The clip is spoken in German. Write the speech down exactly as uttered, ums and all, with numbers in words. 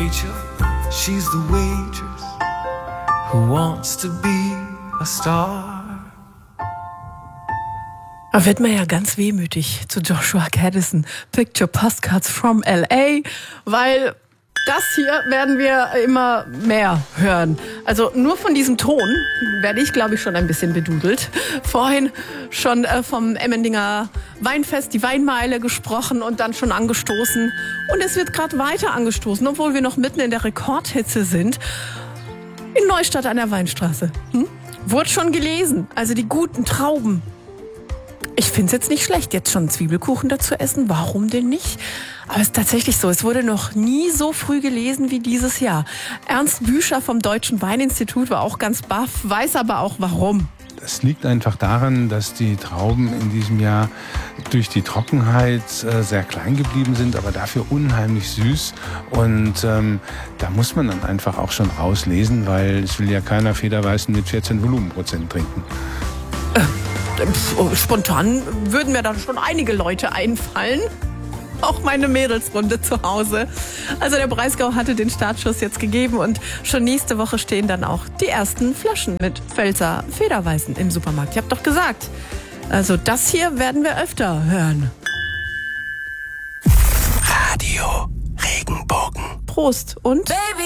Rachel, she's the waitress who wants to be a star. Da wird man ja ganz wehmütig zu Joshua Caddison, Picture Postcards from L A, weil das hier werden wir immer mehr hören. Also nur von diesem Ton werde ich, glaube ich, schon ein bisschen bedudelt. Vorhin schon äh, vom Emmendinger Weinfest, die Weinmeile gesprochen und dann schon angestoßen. Und es wird gerade weiter angestoßen, obwohl wir noch mitten in der Rekordhitze sind. In Neustadt an der Weinstraße. Hm? Wurde schon gelesen, also die guten Trauben. Ich finde es jetzt nicht schlecht, jetzt schon Zwiebelkuchen dazu essen. Warum denn nicht? Aber es ist tatsächlich so, es wurde noch nie so früh gelesen wie dieses Jahr. Ernst Büscher vom Deutschen Weininstitut war auch ganz baff, weiß aber auch warum. Das liegt einfach daran, dass die Trauben in diesem Jahr durch die Trockenheit äh, sehr klein geblieben sind, aber dafür unheimlich süß. Und ähm, da muss man dann einfach auch schon rauslesen, weil es will ja keiner Federweißen mit vierzehn Volumenprozent trinken. Äh. Spontan würden mir dann schon einige Leute einfallen. Auch meine Mädelsrunde zu Hause. Also der Breisgau hatte den Startschuss jetzt gegeben und schon nächste Woche stehen dann auch die ersten Flaschen mit Pfälzer Federweißen im Supermarkt. Ich hab doch gesagt, also das hier werden wir öfter hören. Radio Regenbogen. Prost und... Baby.